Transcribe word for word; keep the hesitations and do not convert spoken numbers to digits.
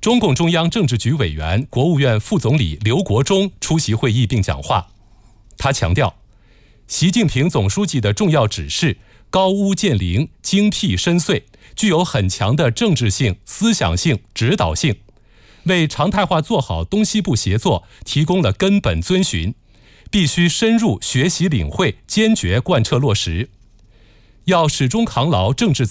中共中央政治局委员、国务院副总理刘国中出席会议并讲话。他强调，习近平总书记的重要指示高屋建瓴、精辟深邃，具有很强的政治性、思想性、指导性，为常态化做好东西部协作提供了根本遵循，必须深入学习领会，坚决贯彻落实。要始终扛牢政治